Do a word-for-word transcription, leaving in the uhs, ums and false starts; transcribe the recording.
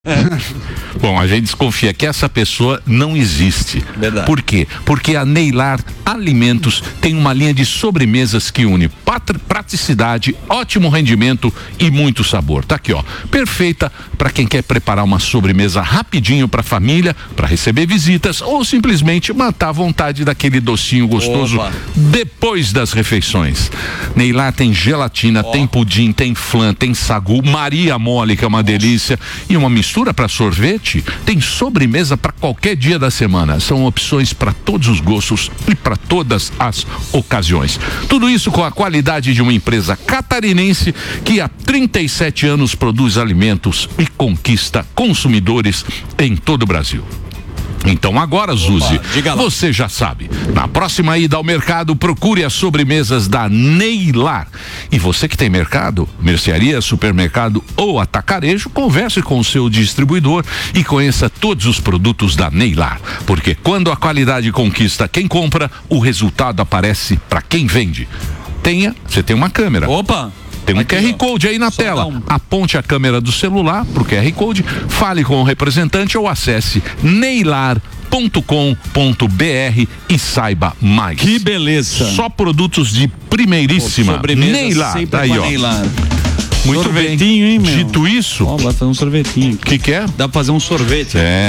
Bom, a gente desconfia que essa pessoa não existe. Verdade. Por quê? Porque a Neylar Alimentos tem uma linha de sobremesas que une patr- praticidade, ótimo rendimento e muito sabor. Tá aqui, ó. Perfeita para quem quer preparar uma sobremesa rapidinho para a família, para receber visitas ou simplesmente matar a vontade daquele docinho gostoso. Opa. Depois das refeições. Neylar tem gelatina, oh. tem pudim, tem flan, tem sagu, Maria Mole, que é uma delícia, e uma mistura para sorvete. Tem sobremesa para qualquer dia da semana. São opções para todos os gostos e para todas as ocasiões. Tudo isso com a qualidade de uma empresa catarinense que há trinta e sete anos produz alimentos e conquista consumidores em todo o Brasil. Então agora, Zuzi, Opa, você já sabe. Na próxima ida ao mercado, procure as sobremesas da Neylar. E você que tem mercado, mercearia, supermercado ou atacarejo, converse com o seu distribuidor e conheça todos os produtos da Neylar. Porque quando a qualidade conquista quem compra, o resultado aparece para quem vende. Tenha, você tem uma câmera. Opa! Tem um Aqui, Q R Code aí na tela. Um... Aponte a câmera do celular pro Q R Code, fale com o representante ou acesse neylar ponto com ponto b r e saiba mais. Que beleza! Só produtos de primeiríssima. Pô, Neylar. Tá aí, ó. Neylar. Muito sorvetinho, bem. Hein, meu? Dito isso. Ó, vai fazer um sorvetinho. O que que é? Dá pra fazer um sorvete. É.